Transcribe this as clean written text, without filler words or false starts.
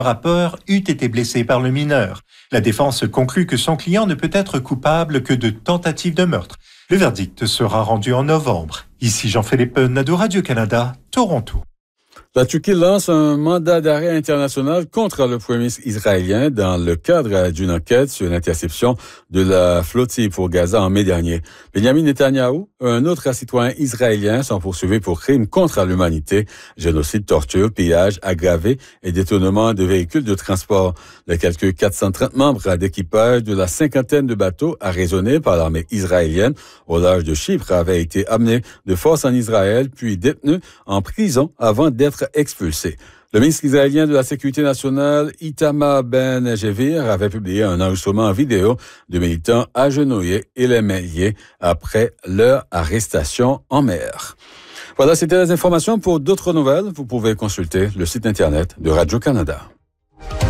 rappeur eût été blessé par le mineur. La défense conclut que son client ne peut être coupable que de tentative de meurtre. Le verdict sera rendu en novembre. Ici Jean-Philippe Nadeau, Radio-Canada, Toronto. La Turquie lance un mandat d'arrêt international contre le premier ministre israélien dans le cadre d'une enquête sur l'interception de la flottille pour Gaza en mai dernier. Benjamin Netanyahou et un autre citoyen israélien sont poursuivis pour crimes contre l'humanité, génocide, torture, pillage aggravé et détournement de véhicules de transport. Les quelques 430 membres d'équipage de la cinquantaine de bateaux arraisonnés par l'armée israélienne au large de Chypre avaient été amenés de force en Israël puis détenus en prison avant d'être expulsés. Le ministre israélien de la Sécurité nationale, Itamar Ben-Gvir, avait publié un enregistrement vidéo de militants agenouillés et les mains liées après leur arrestation en mer. Voilà, c'était les informations. Pour d'autres nouvelles, vous pouvez consulter le site Internet de Radio-Canada.